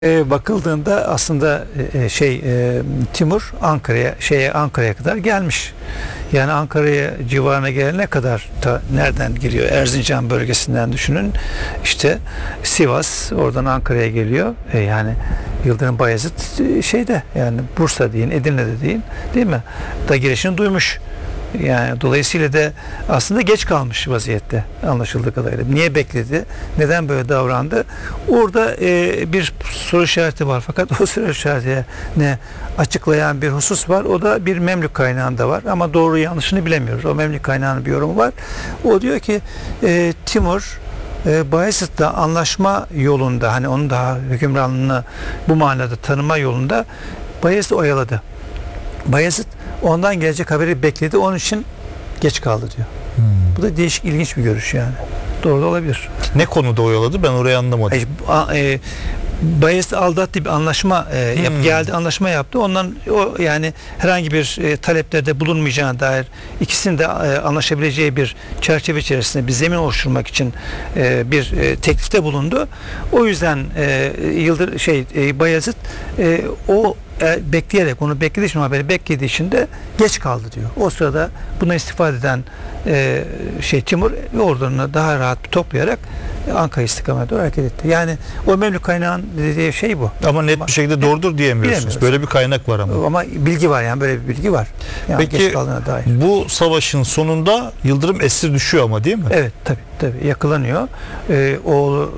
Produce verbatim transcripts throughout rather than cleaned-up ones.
E, bakıldığında aslında e, şey e, Timur Ankara'ya şeye Ankara'ya kadar gelmiş. Yani Ankara'ya civarına gelene kadar ta, nereden geliyor? Erzincan bölgesinden düşünün. İşte Sivas, oradan Ankara'ya geliyor. E, yani Yıldırım Bayezid e, şeyde, yani Bursa deyin, Edirne'de deyin, değil mi? Da girişini duymuş. Yani dolayısıyla da aslında geç kalmış vaziyette anlaşıldığı kadarıyla. Niye bekledi? Neden böyle davrandı? Orada e, bir soru işareti var. Fakat o soru işaretini açıklayan bir husus var. O da bir Memlük kaynağında var. Ama doğru yanlışını bilemiyoruz. O Memlük kaynağının bir yorumu var. O diyor ki e, Timur e, Bayezid'le anlaşma yolunda, hani onun daha hükümranlığını bu manada tanıma yolunda Bayezid oyaladı. Bayezid ondan gelecek haberi bekledi. Onun için geç kaldı diyor. Hmm. Bu da değişik, ilginç bir görüş yani. Doğru da olabilir. Ne konuda oyaladı? Ben orayı anlamadım. E, e, Bayezid aldattı, bir anlaşma e, yap, hmm. geldi, anlaşma yaptı. Ondan o yani herhangi bir e, taleplerde bulunmayacağına dair, ikisinin de e, anlaşabileceği bir çerçeve içerisinde bir zemin oluşturmak için e, bir e, teklifte bulundu. O yüzden e, Yıldır şey e, Bayezid e, o E, bekleyerek, onu beklediği için, haberi beklediği için de geç kaldı diyor. O sırada buna istifade eden e, şey Timur ordularını daha rahat toplayarak Ankara istikametine doğru hareket etti. Yani o Memlük kaynağın dediği şey bu. Ama net ama, bir şekilde doğrudur diyemiyorsunuz. Böyle bir kaynak var ama. Ama bilgi var, yani böyle bir bilgi var. Yani peki bu savaşın sonunda Yıldırım esir düşüyor ama, değil mi? Evet, tabii tabii yakalanıyor. Ee, oğlu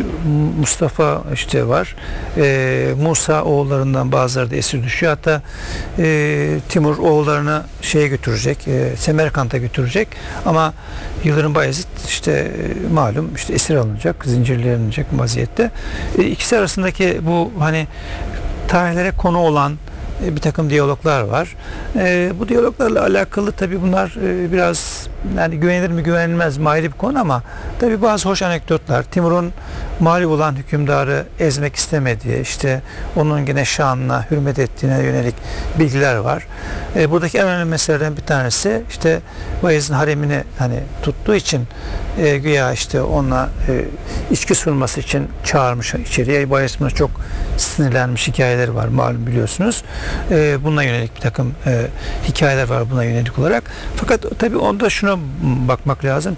Mustafa işte var. Ee, Musa oğullarından bazıları da esir düşüyor. Hatta e, Timur oğullarını şeye götürecek, e, Semerkant'a götürecek. Ama Yıldırım Bayezid işte e, malum işte esir alınacak, zincirlenecek vaziyette. E, ikisi arasındaki bu hani tarihlere konu olan bir takım diyaloglar var. E, bu diyaloglarla alakalı tabii bunlar e, biraz yani güvenilir mi güvenilmez mi ayrı bir konu, ama tabii bazı hoş anekdotlar. Timur'un mağlup olan hükümdarı ezmek istemediği, işte onun gene şanına hürmet ettiğine yönelik bilgiler var. E, buradaki en önemli meselelerden bir tanesi işte Bayezid'in haremini hani tuttuğu için e, güya işte onunla e, içki sunması için çağırmış içeriye. Bayezid buna çok sinirlenmiş, hikayeleri var malum, biliyorsunuz. E, buna yönelik bir takım e, hikayeler var buna yönelik olarak. Fakat tabii onda şuna bakmak lazım.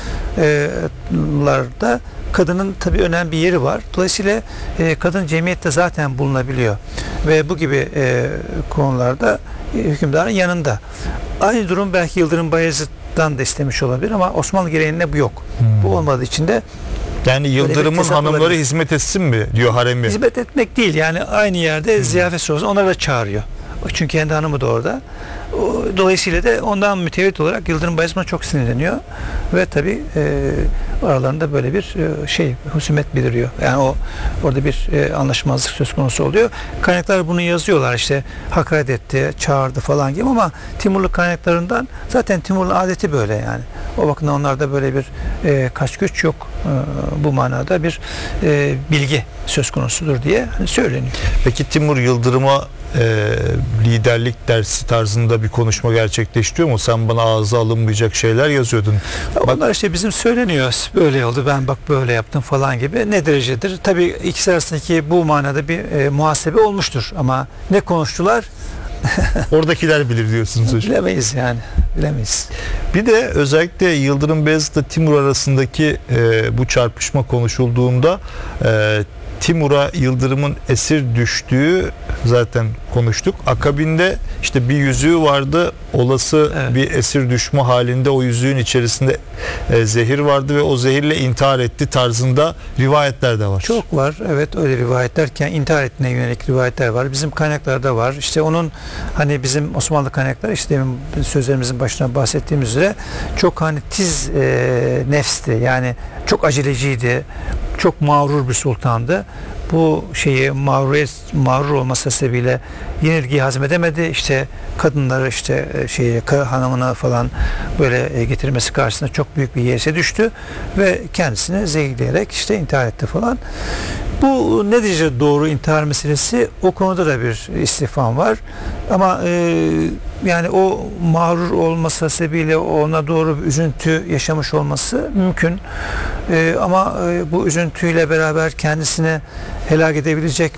Timurlarda e, kadının tabii önemli bir yeri var. Dolayısıyla e, kadın cemiyette zaten bulunabiliyor. Ve bu gibi e, konularda e, hükümdarın yanında. Aynı durum belki Yıldırım Bayezid'den de istemiş olabilir ama Osmanlı gereğinde bu yok. Hmm. Bu olmadığı için de yani Yıldırım'ın hanımları olabilir. Hizmet etsin mi diyor haremi? Hizmet etmek değil, yani aynı yerde hmm. ziyafet sırasında onları da çağırıyor. Çünkü kendi hanımı da orada. Dolayısıyla da ondan mütevellit olarak Yıldırım Bayezid'e çok sinirleniyor ve tabii e, aralarında böyle bir e, şey husumet beliriyor. Yani o orada bir e, anlaşmazlık söz konusu oluyor. Kaynaklar bunu yazıyorlar, işte hakaret etti, çağırdı falan gibi, ama Timurlu kaynaklarından zaten Timurlu adeti böyle yani. O bakımdan onlarda böyle bir e, kaç güç yok. E, bu manada bir e, bilgi söz konusudur diye hani söyleniyor. Peki Timur Yıldırım'a e, liderlik dersi tarzında bir konuşma gerçekleştiriyor mu? Sen bana ağza alınmayacak şeyler yazıyordun. Onlar bak, işte bizim söyleniyor. Böyle oldu, ben bak böyle yaptım falan gibi. Ne derecedir? Tabii ikisi arasındaki bu manada bir e, muhasebe olmuştur. Ama ne konuştular? Oradakiler bilir diyorsunuz hocam. Bilemeyiz yani. Bilemeyiz. Bir de özellikle Yıldırım Beyazıt ile Timur arasındaki e, bu çarpışma konuşulduğunda e, Timur'a Yıldırım'ın esir düştüğü zaten konuştuk. Akabinde işte bir yüzüğü vardı. Olası evet. bir esir düşme halinde o yüzüğün içerisinde e, zehir vardı ve o zehirle intihar etti tarzında rivayetler de var. Çok var. Evet, öyle rivayetlerken intihar ettiğine yönelik rivayetler var. Bizim kaynaklarda var. İşte onun hani bizim Osmanlı kaynakları, işte demin sözlerimizin başına bahsettiğimiz üzere çok hani tiz e, nefsti. Yani çok aceleciydi. Çok mağrur bir sultandı. Bu şeyi mağruriyet, mağrur olması sebebiyle yenilgiyi hazmedemedi. İşte kadınları işte şeyi hanımını falan böyle getirmesi karşısında çok büyük bir yese düştü ve kendisini zehirleyerek işte intihar etti falan. Bu ne derece doğru intihar meselesi, o konuda da bir istifham var. Ama e, yani o mağrur olması sebebiyle ona doğru bir üzüntü yaşamış olması mümkün. E, ama e, bu üzüntüyle beraber kendisini helak edebilecek